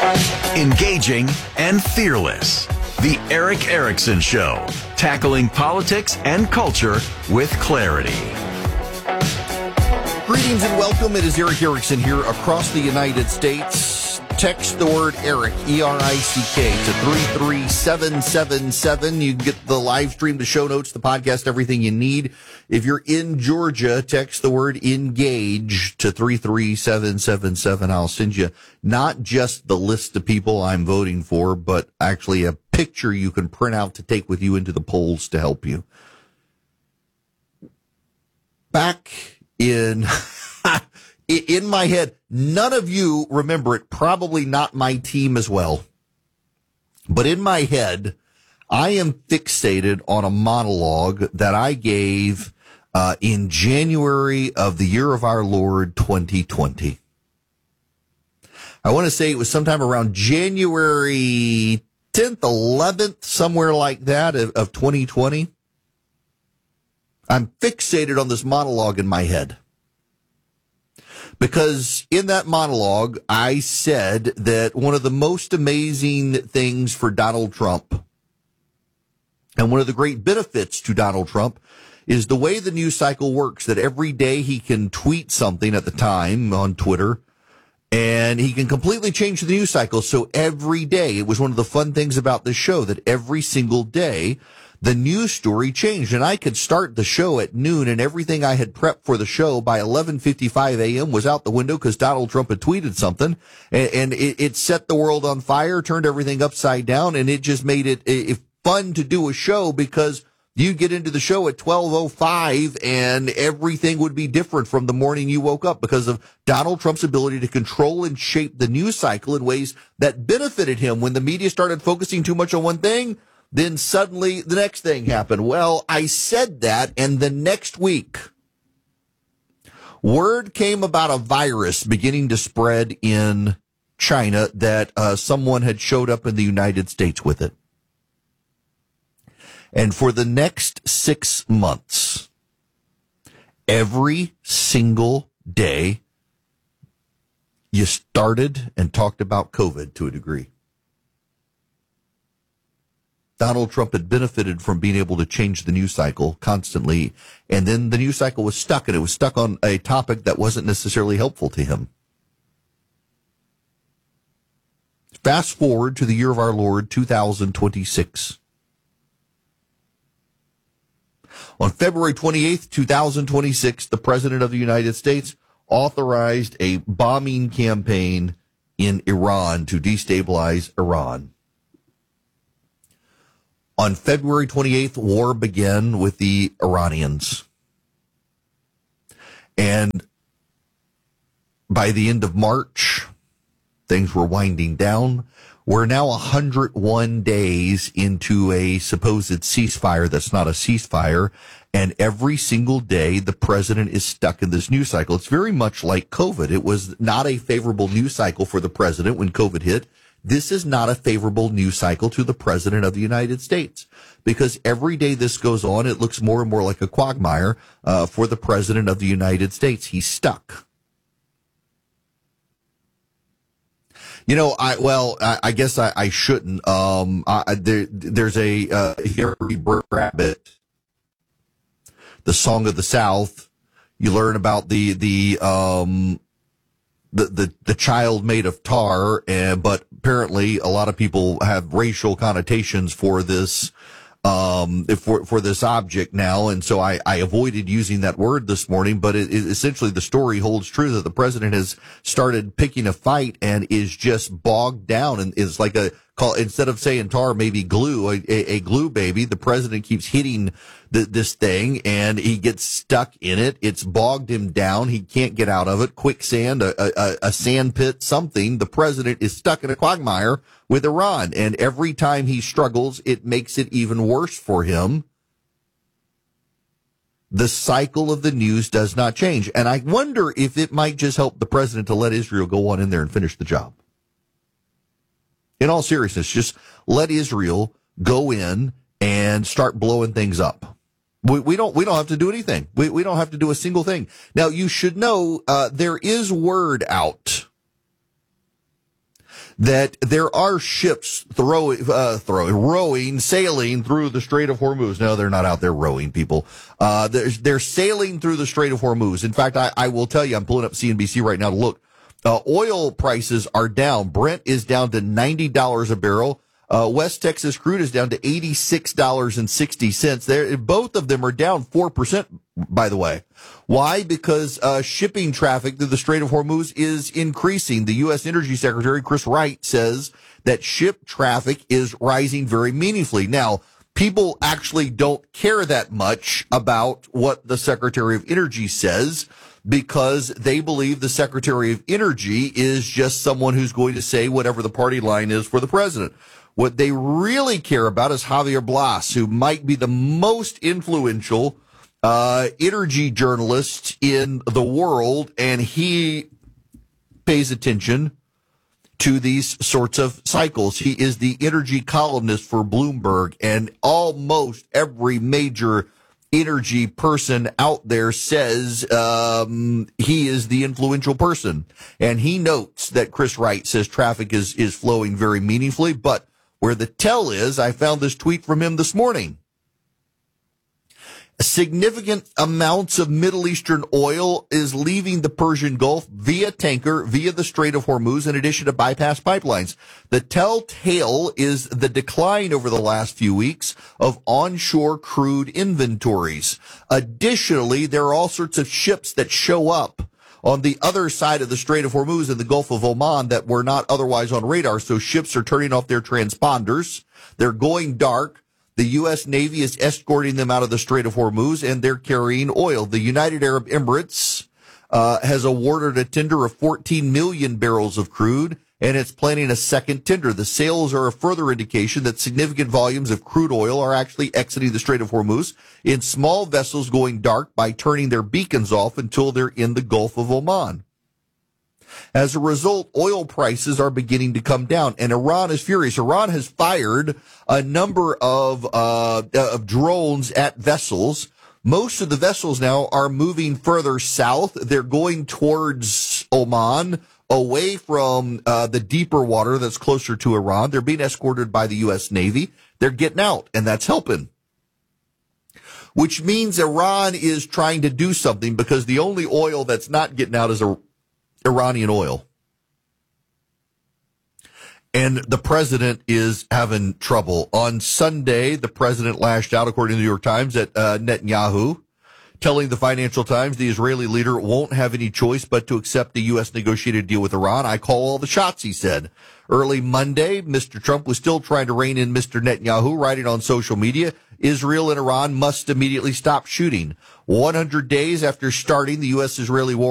Engaging and fearless. The Eric Erickson Show. Tackling politics and culture with clarity. Greetings and welcome. It is Eric Erickson here across the United States. Text the word Eric, E-R-I-C-K, to 33777. You can get the live stream, the show notes, the podcast, everything you need. If you're in Georgia, text the word engage to 33777. I'll send you not just the list of people I'm voting for, but actually a picture you can print out to take with you into the polls to help you. Back in my head, none of you remember it, probably not my team as well. But in my head, I am fixated on a monologue that I gave in January of the year of our Lord 2020. I want to say it was sometime around January 10th, 11th, somewhere like that of 2020. I'm fixated on this monologue in my head. Because in that monologue, I said that one of the most amazing things for Donald Trump and one of the great benefits to Donald Trump is the way the news cycle works, that every day he can tweet something at the time on Twitter and he can completely change the news cycle. So every day, it was one of the fun things about this show that every single day, the news story changed, and I could start the show at noon, and everything I had prepped for the show by 11:55 a.m. was out the window because Donald Trump had tweeted something, and it set the world on fire, turned everything upside down, and it just made it fun to do a show because you'd get into the show at 12:05, and everything would be different from the morning you woke up because of Donald Trump's ability to control and shape the news cycle in ways that benefited him. When the media started focusing too much on one thing, then suddenly the next thing happened. Well, I said that, and the next week, word came about a virus beginning to spread in China that someone had showed up in the United States with it. And for the next 6 months, every single day, you started and talked about COVID to a degree. Donald Trump had benefited from being able to change the news cycle constantly, and then the news cycle was stuck, and it was stuck on a topic that wasn't necessarily helpful to him. Fast forward to the year of our Lord, 2026. On February 28th, 2026, the President of the United States authorized a bombing campaign in Iran to destabilize Iran. On February 28th, war began with the Iranians. And by the end of March, things were winding down. We're now 101 days into a supposed ceasefire that's not a ceasefire. And every single day, the president is stuck in this news cycle. It's very much like COVID. It was not a favorable news cycle for the president when COVID hit. This is not a favorable news cycle to the president of the United States, because every day this goes on, it looks more and more like a quagmire for the president of the United States. He's stuck. You know, I guess I shouldn't. There's a Harry Rabbit, the Song of the South. You learn about the child made of tar, but apparently a lot of people have racial connotations for this, for this object now. And so I avoided using that word this morning, but essentially the story holds true that the president has started picking a fight and is just bogged down and is like instead of saying tar, maybe glue, a glue baby. The president keeps hitting this thing and he gets stuck in it. It's bogged him down. He can't get out of it. Quicksand, a sand pit, something. The president is stuck in a quagmire with Iran. And every time he struggles, it makes it even worse for him. The cycle of the news does not change. And I wonder if it might just help the president to let Israel go on in there and finish the job. In all seriousness, just let Israel go in and start blowing things up. We don't have to do anything. We don't have to do a single thing. Now, you should know, there is word out that there are ships sailing through the Strait of Hormuz. No, they're not out there rowing, people. They're sailing through the Strait of Hormuz. In fact, I will tell you, I'm pulling up CNBC right now to look. Oil prices are down. Brent is down to $90 a barrel. West Texas crude is down to $86.60. Both of them are down 4%, by the way. Why? Because shipping traffic through the Strait of Hormuz is increasing. The U.S. Energy Secretary, Chris Wright, says that ship traffic is rising very meaningfully. Now, people actually don't care that much about what the Secretary of Energy says, because they believe the Secretary of Energy is just someone who's going to say whatever the party line is for the president. What they really care about is Javier Blas, who might be the most influential energy journalist in the world, and he pays attention to these sorts of cycles. He is the energy columnist for Bloomberg, and almost every major energy person out there says he is the influential person. And he notes that Chris Wright says traffic is flowing very meaningfully. But where the tell is, I found this tweet from him this morning. Significant amounts of Middle Eastern oil is leaving the Persian Gulf via tanker, via the Strait of Hormuz, in addition to bypass pipelines. The telltale is the decline over the last few weeks of onshore crude inventories. Additionally, there are all sorts of ships that show up on the other side of the Strait of Hormuz in the Gulf of Oman that were not otherwise on radar. So ships are turning off their transponders. They're going dark. The U.S. Navy is escorting them out of the Strait of Hormuz, and they're carrying oil. The United Arab Emirates has awarded a tender of 14 million barrels of crude, and it's planning a second tender. The sales are a further indication that significant volumes of crude oil are actually exiting the Strait of Hormuz in small vessels going dark by turning their beacons off until they're in the Gulf of Oman. As a result, oil prices are beginning to come down, and Iran is furious. Iran has fired a number of drones at vessels. Most of the vessels now are moving further south. They're going towards Oman, away from the deeper water that's closer to Iran. They're being escorted by the U.S. Navy. They're getting out, and that's helping. Which means Iran is trying to do something, because the only oil that's not getting out is Iranian oil. And the president is having trouble. On Sunday, the president lashed out, according to the New York Times, at Netanyahu, telling the Financial Times the Israeli leader won't have any choice but to accept the U.S. negotiated deal with Iran. I call all the shots, he said. Early Monday, Mr. Trump was still trying to rein in Mr. Netanyahu, writing on social media, Israel and Iran must immediately stop shooting. 100 days after starting the U.S.-Israeli war